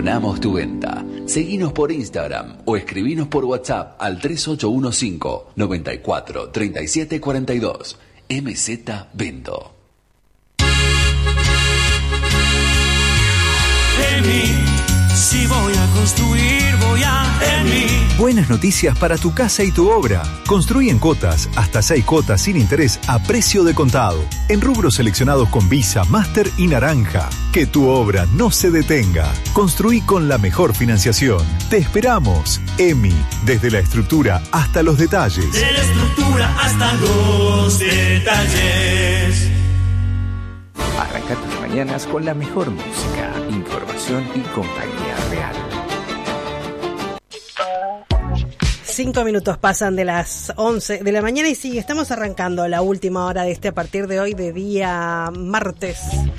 Gestionamos tu venta. Seguinos por Instagram o escribinos por WhatsApp al 3815 94 37 42. MZ Vendo. Si voy a construir, voy a Buenas noticias para tu casa y tu obra. Construí en cuotas, hasta 6 cuotas sin interés a precio de contado. En rubros seleccionados con Visa, Master y Naranja. Que tu obra no se detenga. Construí con la mejor financiación. Te esperamos. EMI, desde la estructura hasta los detalles. De la estructura hasta los detalles. Arranca tus mañanas con la mejor música, información y compañía real. 5 minutos pasan de las 11 de la mañana y sí, estamos arrancando la última hora de a partir de hoy, de día martes.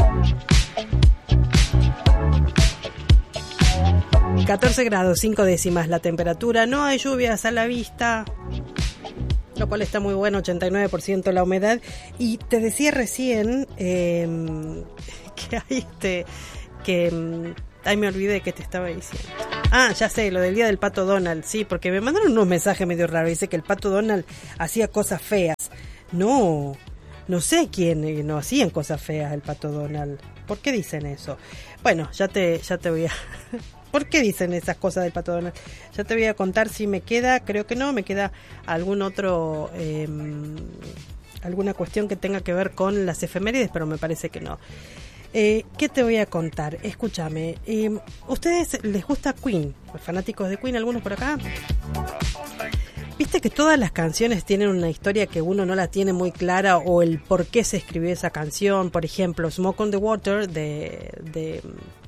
14 grados, 5 décimas la temperatura, no hay lluvias a la vista, lo cual está muy bueno, 89% la humedad. Y te decía recién que hay ay, me olvidé que te estaba diciendo. Ah, ya sé, lo del día del Pato Donald, sí, porque me mandaron unos mensajes medio raros. Dice que el Pato Donald hacía cosas feas. No sé quién no hacían cosas feas el Pato Donald. ¿Por qué dicen eso? Bueno, ya te voy a... ¿Por qué dicen esas cosas del Pato Donald? Ya te voy a contar si me queda, creo que no, me queda algún otro... alguna cuestión que tenga que ver con las efemérides, pero me parece que no. ¿Qué te voy a contar? Escúchame, ¿ustedes les gusta Queen? ¿Los fanáticos de Queen, algunos por acá? ¿Viste que todas las canciones tienen una historia que uno no la tiene muy clara o el por qué se escribió esa canción? Por ejemplo, Smoke on the Water de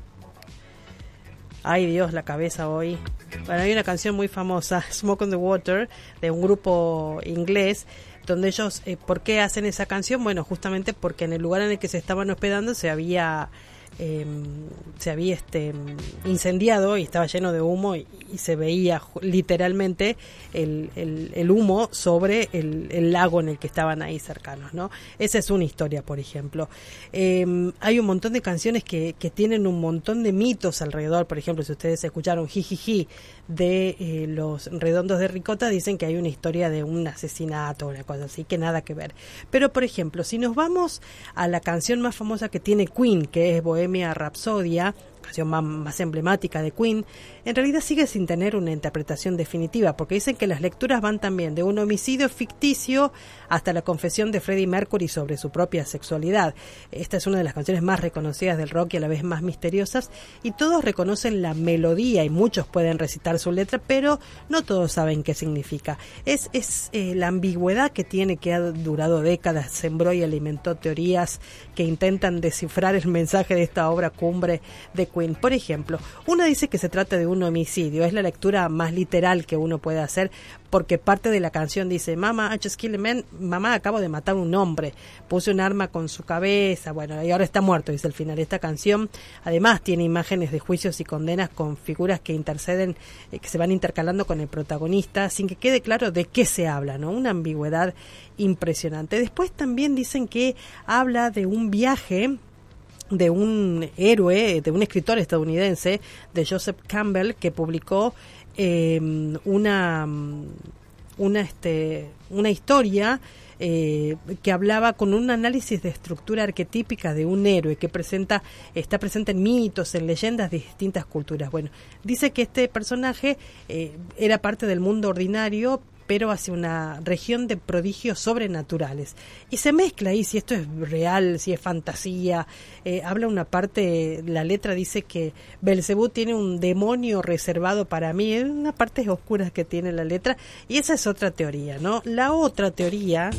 ay Dios, la cabeza hoy. Bueno, hay una canción muy famosa, Smoke on the Water, de un grupo inglés, donde ellos, ¿por qué hacen esa canción? Bueno, justamente porque en el lugar en el que se estaban hospedando se había incendiado y estaba lleno de humo y se veía literalmente el humo sobre el lago en el que estaban ahí cercanos, ¿no? Esa es una historia, por ejemplo. Hay un montón de canciones que tienen un montón de mitos alrededor. Por ejemplo, si ustedes escucharon Jijiji de Los Redondos de Ricota, dicen que hay una historia de un asesinato, una cosa así, que nada que ver. Pero, por ejemplo, si nos vamos a la canción más famosa que tiene Queen, que es Bohemia Rhapsodia, canción más emblemática de Queen, en realidad sigue sin tener una interpretación definitiva, porque dicen que las lecturas van también de un homicidio ficticio hasta la confesión de Freddie Mercury sobre su propia sexualidad. Esta es una de las canciones más reconocidas del rock y a la vez más misteriosas, y todos reconocen la melodía y muchos pueden recitar su letra, pero no todos saben qué significa. Es la ambigüedad que tiene, que ha durado décadas, sembró y alimentó teorías que intentan descifrar el mensaje de esta obra cumbre de Queen. Por ejemplo, una dice que se trata de un homicidio, es la lectura más literal que uno puede hacer, porque parte de la canción dice: Mama, I just killed a man, mamá, acabo de matar a un hombre, puse un arma con su cabeza, bueno, y ahora está muerto, dice el final. Esta canción además tiene imágenes de juicios y condenas con figuras que interceden, que se van intercalando con el protagonista, sin que quede claro de qué se habla, ¿no? Una ambigüedad impresionante. Después también dicen que habla de un viaje de un héroe, de un escritor estadounidense, de Joseph Campbell, que publicó una historia que hablaba con un análisis de estructura arquetípica de un héroe que está presente en mitos, en leyendas de distintas culturas. Bueno, dice que este personaje era parte del mundo ordinario, pero hacia una región de prodigios sobrenaturales. Y se mezcla ahí si esto es real, si es fantasía. Habla una parte, la letra dice que Belcebú tiene un demonio reservado para mí. Es una parte oscura que tiene la letra. Y esa es otra teoría, ¿no? La otra teoría...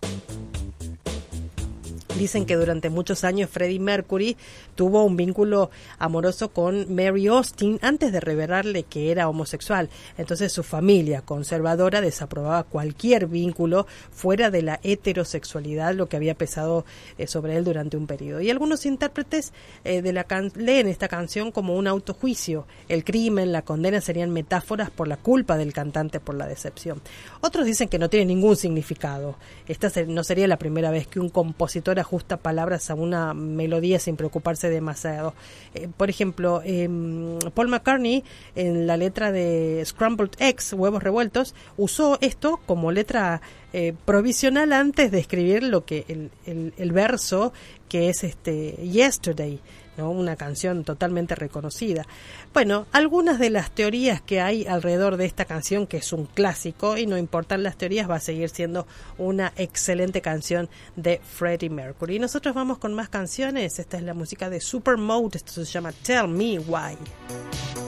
Dicen que durante muchos años Freddie Mercury tuvo un vínculo amoroso con Mary Austin antes de revelarle que era homosexual. Entonces su familia conservadora desaprobaba cualquier vínculo fuera de la heterosexualidad, lo que había pesado sobre él durante un periodo. Y algunos intérpretes leen esta canción como un autojuicio. El crimen, la condena serían metáforas por la culpa del cantante por la decepción. Otros dicen que no tiene ningún significado. Esta no sería la primera vez que un compositor ajusta palabras a una melodía sin preocuparse demasiado. Por ejemplo, Paul McCartney en la letra de Scrambled Eggs, huevos revueltos, usó esto como letra provisional antes de escribir lo que el verso que es Yesterday, ¿no? Una canción totalmente reconocida. Bueno, algunas de las teorías que hay alrededor de esta canción, que es un clásico, y no importan las teorías, va a seguir siendo una excelente canción de Freddie Mercury. Y nosotros vamos con más canciones. Esta es la música de Supermode, esto se llama Tell Me Why.